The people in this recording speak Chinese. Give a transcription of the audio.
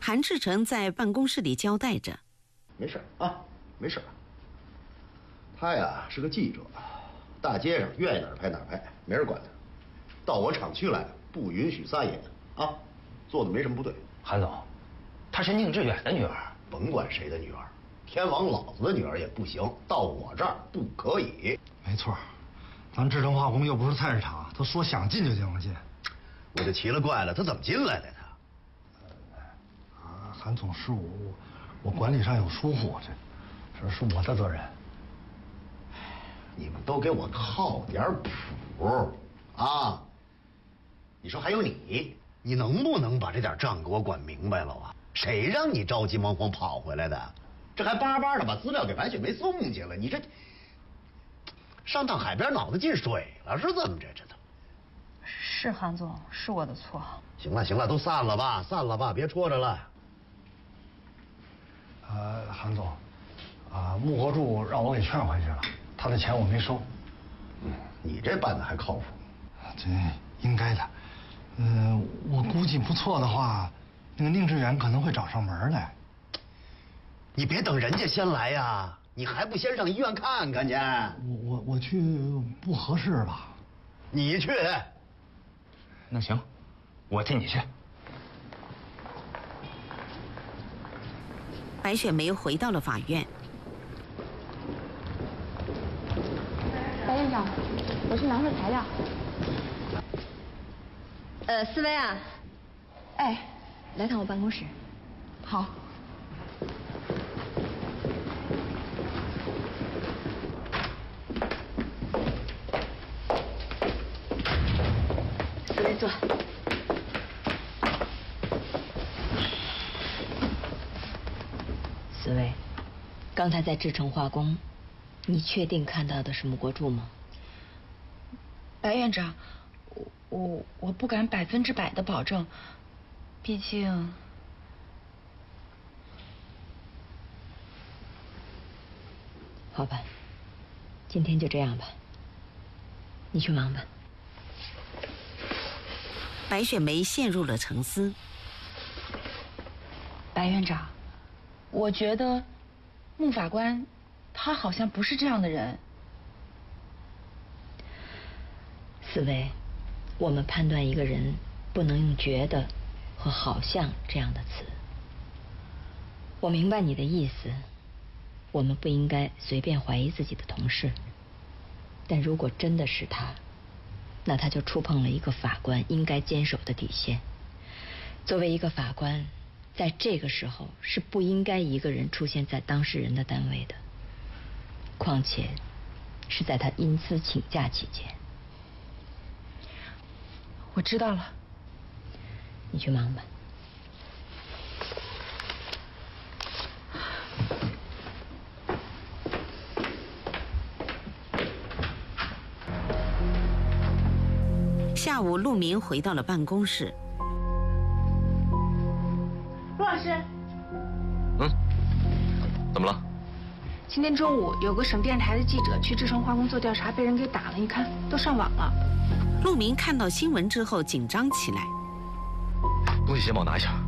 韩志成在办公室里交代着：“ 没事啊，没事。他呀是个记者，大街上愿意哪儿拍哪儿拍，没人管他。到我厂区来，不允许撒野啊，做的没什么不对。 韩总，她是宁致远的女儿， 甭管谁的女儿，天王老子的女儿也不行，到我这儿不可以。 没错，咱志成化工又不是菜市场，他说想进就能进。 我就奇了怪了，他怎么进来的他？ 韩总是我管理上有疏忽，这是我的责任。 你们都给我靠点谱啊！你说还有你能不能把这点账给我管明白了啊？谁让你着急忙慌跑回来的？这还巴巴的把资料给白雪梅送去了，你这上趟海边脑子进水了是怎么着？这都是韩总，是我的错。 行了行了，都散了吧，别戳着了。 韩总，穆国柱让我给劝回去了，他的钱我没收。 你这办的还靠谱？ 这应该的。我估计不错的话，那个宁致远可能会找上门来。 你别等人家先来呀，你还不先上医院看看去？ 我去不合适吧？ 你去。 那行，我替你去。 白雪梅回到了法院。 白院长，我去拿份材料。思薇啊，哎，来趟我办公室。好。思薇坐。思薇，刚才在志成化工，你确定看到的是穆国柱吗？ 白院长，我不敢100%的保证，毕竟。 好吧，今天就这样吧，你去忙吧。 白雪梅陷入了沉思。 白院长，我觉得穆法官他好像不是这样的人。 思维，我们判断一个人不能用觉得和好像这样的词。我明白你的意思，我们不应该随便怀疑自己的同事，但如果真的是他，那他就触碰了一个法官应该坚守的底线。作为一个法官，在这个时候是不应该一个人出现在当事人的单位的，况且是在他因私请假期间。 我知道了， 你去忙吧。 下午，陆明回到了办公室。 陆老师， 怎么了？ 今天中午有个省电视台的记者去志成化工做调查，被人给打了，你看都上网了。 陆明看到新闻之后紧张起来。 东西先帮我拿一下。